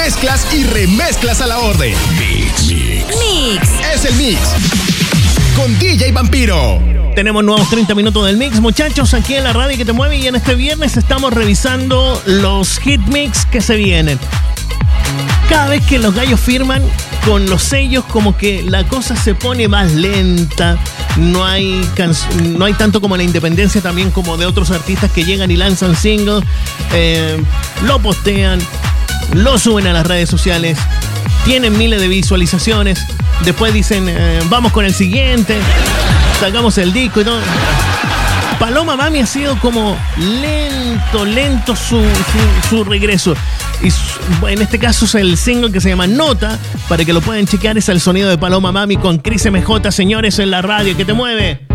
mezclas y remezclas a la orden. Mix. Es el Mix. Con DJ Vampiro. Tenemos nuevos 30 minutos del Mix, muchachos, aquí en la radio que te mueve. Y en este viernes estamos revisando los hit mix que se vienen. Cada vez que los gallos firman con los sellos, como que la cosa se pone más lenta. No hay tanto como la independencia, también como de otros artistas que llegan y lanzan singles, lo postean, lo suben a las redes sociales, tienen miles de visualizaciones, después dicen vamos con el siguiente, sacamos el disco y todo. Paloma Mami ha sido como lento su regreso. Y en este caso es el single que se llama Nota, para que lo puedan chequear. Es el sonido de Paloma Mami con Cris MJ, señores, en la radio que te mueve.